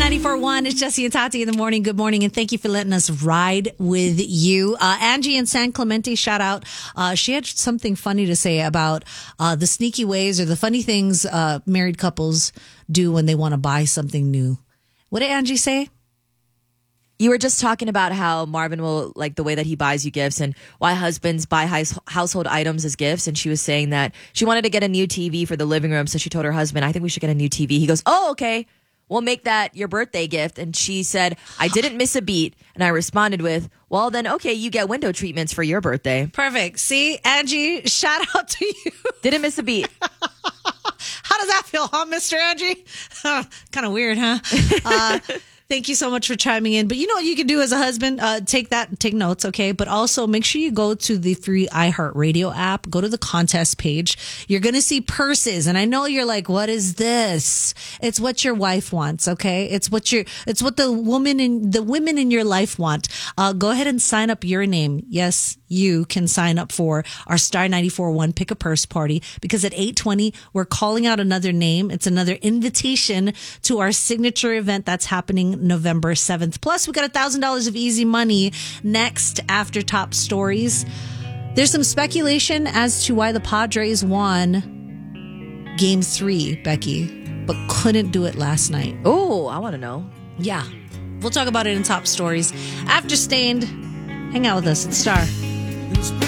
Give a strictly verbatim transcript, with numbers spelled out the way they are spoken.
ninety-four point one, it's Jesse and Tati in the morning. Good morning, and thank you for letting us ride with you. Uh, Angie in San Clemente, shout out. Uh, she had something funny to say about uh, the sneaky ways or the funny things uh, married couples do when they want to buy something new. What did Angie say? You were just talking about how Marvin will, like the way that he buys you gifts and why husbands buy his- household items as gifts. And she was saying that she wanted to get a new T V for the living room. So she told her husband, I think we should get a new T V. He goes, oh, okay. We'll make that your birthday gift. And she said, I didn't miss a beat. And I responded with, well, then, okay, you get window treatments for your birthday. Perfect. See, Angie, shout out to you. Didn't miss a beat. How does that feel, huh, Mister Angie? Kind of weird, huh? Uh, Thank you so much for chiming in. But you know what you can do as a husband? Uh, take that, take notes, okay? But also make sure you go to the free iHeartRadio app. Go to the contest page. You're going to see purses. And I know you're like, what is this? It's what your wife wants, okay? It's what your, it's what the woman in, the women in your life want. Uh, go ahead and sign up your name. Yes, you can sign up for our Star ninety-four point one Pick a Purse party because at eight twenty, we're calling out another name. It's another invitation to our signature event that's happening November seventh. Plus, we got one thousand dollars of easy money next after Top Stories. There's some speculation as to why the Padres won game three, Becky, but couldn't do it last night. Oh, I want to know. Yeah. We'll talk about it in Top Stories. After Stained, hang out with us at Star.